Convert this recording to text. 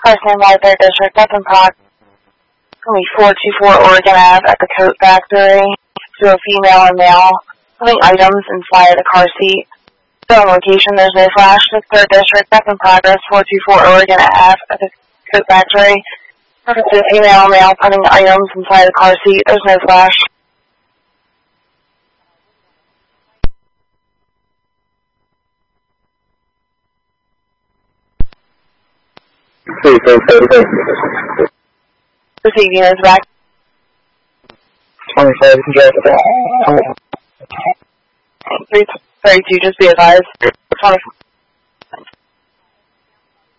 First name right there, District, that's in Prague. 424 Oregon Ave at the Coat Factory. To a female and male, putting items inside the car seat. So on location, there's no flash. 3rd District, that's in progress. 424 Oregon Ave at the Coat Factory. To a female and male, putting items inside the car seat. There's no flash. Receiving is back. 25, you can drive it down. 332, just be advised. 24.